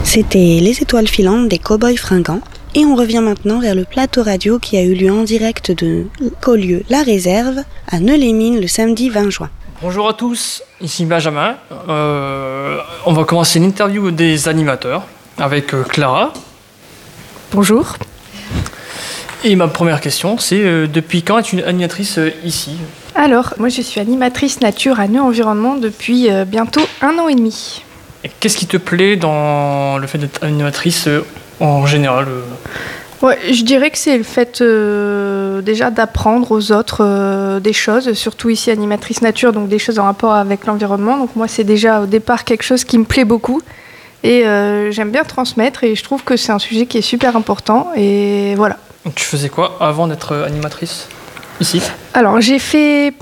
C'était Les Étoiles Filantes des Cowboys Fringants. Et on revient maintenant vers le plateau radio qui a eu lieu en direct de Collioure La Réserve à Neux-les-Mines le samedi 20 juin. Bonjour à tous, ici Benjamin. On va commencer l'interview des animateurs avec Clara. Bonjour. Et ma première question, c'est depuis quand es-tu animatrice ici ? Alors, moi je suis animatrice nature à Neux Environnement depuis bientôt 1 an et demi. Et qu'est-ce qui te plaît dans le fait d'être animatrice en général ? Ouais, je dirais que c'est le fait déjà d'apprendre aux autres des choses, surtout ici animatrice nature, donc des choses en rapport avec l'environnement. Donc moi c'est déjà au départ quelque chose qui me plaît beaucoup et j'aime bien transmettre et je trouve que c'est un sujet qui est super important et voilà. Tu faisais quoi avant d'être animatrice ici ? Alors j'ai fait